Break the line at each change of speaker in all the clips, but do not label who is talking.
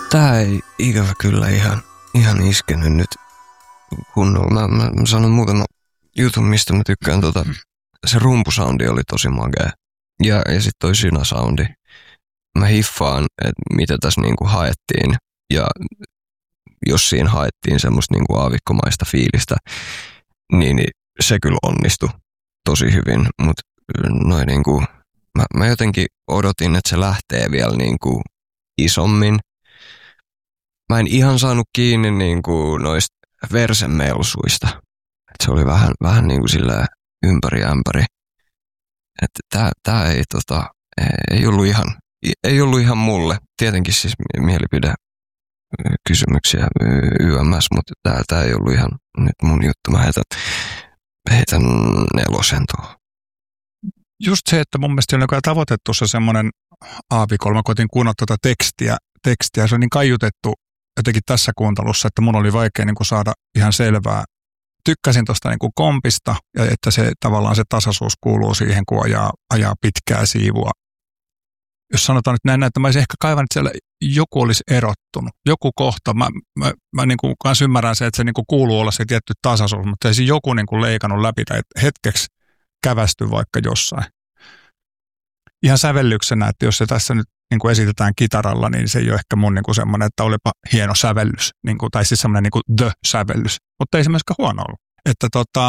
Tää ei ikävä kyllä ihan iskenyt nyt kunnolla. Mä sanon muutama jutun, mistä mä tykkään. Se rumpusoundi oli tosi magea. Ja sit toi synäsoundi. Mä hiffaan, että mitä tässä niinku haettiin. Ja jos siinä haettiin semmoista niinku aavikkomaista fiilistä, niin se kyllä onnistui tosi hyvin. Mutta noin niinku, mä jotenkin odotin, että se lähtee vielä niinku isommin. Mä en ihan saanut kiinni niinku noista versemelsuista. Et se oli vähän niinku sillä ympäri ämpäri. Että tää ei ollut ihan mulle. Tietenkin siis mielipide kysymyksiä YMS, mutta tää ei ollut ihan nyt mun juttu. Mä heitän 4 tuohon.
Just se, että mun mielestä on tavoitettu se semmoinen aavikolla. Mä koitin kuunnella tuota tekstiä. Se on niin kaiutettu jotenkin tässä kuuntelussa, että mun oli vaikea niin kuin saada ihan selvää. Tykkäsin tuosta niin kuin kompista ja että se tavallaan se tasaisuus kuuluu siihen, kun ajaa pitkää siivua. Jos sanotaan nyt näin, että mä olisin ehkä kaivannut, että siellä joku olisi erottunut. Joku kohta, mä niin kuin kanssa ymmärrän se, että se niin kuin kuuluu olla se tietty tasaisuus, mutta ei se joku niin kuin leikannut läpi tai hetkeksi kävästy vaikka jossain. Ihan sävellyksenä, että jos se tässä nyt niin kuin esitetään kitaralla, niin se ei ole ehkä mun niin kuin semmoinen, että olipa hieno sävellys, niin kuin, tai siis semmoinen niin kuin the-sävellys, mutta ei se myöskään huono ollut. Että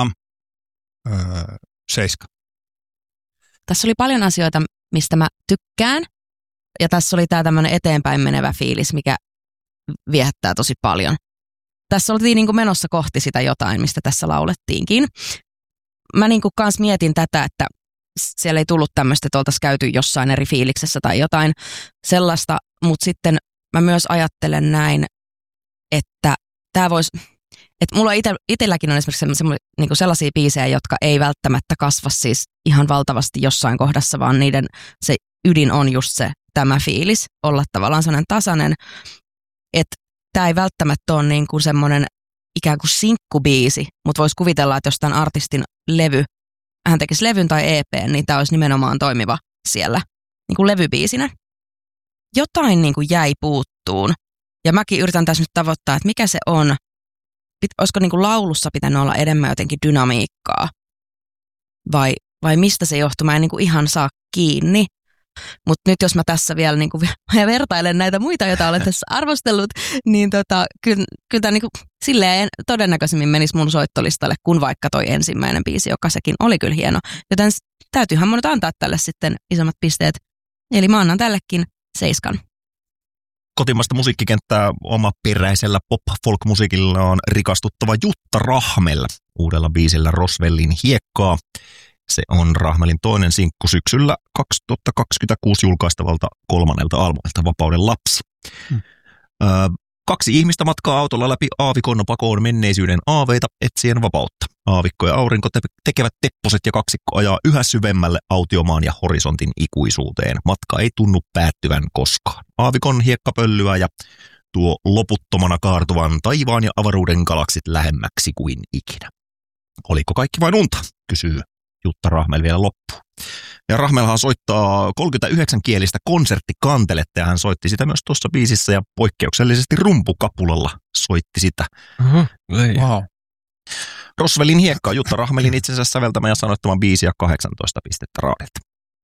7.
Tässä oli paljon asioita, mistä mä tykkään, ja tässä oli tää tämmöinen eteenpäin menevä fiilis, mikä viehättää tosi paljon. Tässä oltiin niin kuin menossa kohti sitä jotain, mistä tässä laulettiinkin. Mä niin kuin kans mietin tätä, että siellä ei tullut tämmöistä, että oltaisiin käyty jossain eri fiiliksessä tai jotain sellaista, mutta sitten mä myös ajattelen näin, että tämä voisi, että mulla itselläkin on esimerkiksi niin sellaisia biisejä, jotka ei välttämättä kasva siis ihan valtavasti jossain kohdassa, vaan niiden se ydin on just se tämä fiilis, olla tavallaan sellainen tasainen, että tämä ei välttämättä ole niin kuin semmoinen ikään kuin sinkkubiisi, mutta voisi kuvitella, että jos tämän artistin levy, hän tekisi levyn tai EPn, niin tämä olisi nimenomaan toimiva siellä niin kuin levybiisinä. Jotain niin kuin jäi puuttuun. Ja mäkin yritän tässä nyt tavoittaa, että mikä se on. Olisiko niin kuin laulussa pitänyt olla enemmän jotenkin dynamiikkaa? Vai mistä se johtuu? Mä en niin kuin ihan saa kiinni. Mutta nyt jos mä tässä vielä niin kuin vertailen näitä muita, joita olen tässä arvostellut, niin kyllä tämä niin kuin silleen todennäköisemmin menisi mun soittolistalle kuin vaikka toi ensimmäinen biisi, joka sekin oli kyllä hieno. Joten täytyyhän mun nyt antaa tälle sitten isommat pisteet. Eli mä annan tällekin 7.
Kotimaista musiikkikenttää omaperäisellä pop-folk-musiikilla on rikastuttava Jutta Rahmel uudella biisillä Roswellin hiekkaa. Se on Rahmelin toinen sinkku syksyllä 2026 julkaistavalta 3. albumilta Vapauden lapsi. 2 ihmistä matkaa autolla läpi aavikon pakoon menneisyyden aaveita etsien vapautta. Aavikko ja aurinko tekevät tepposet ja kaksikko ajaa yhä syvemmälle autiomaan ja horisontin ikuisuuteen. Matka ei tunnu päättyvän koskaan. Aavikon hiekkapöllyä ja tuo loputtomana kaartuvan taivaan ja avaruuden galaksit lähemmäksi kuin ikinä. Oliko kaikki vain unta, kysyy Jutta Rahmel vielä loppuun. Ja Rahmelhan soittaa 39-kielistä konserttikanteletta ja hän soitti sitä myös tuossa biisissä ja poikkeuksellisesti rumpukapulalla soitti sitä.
Wow.
Roswellin hiekka Jutta Rahmelin itsensä säveltämä ja sanoittama biisi ja 18 pistettä Raadelta.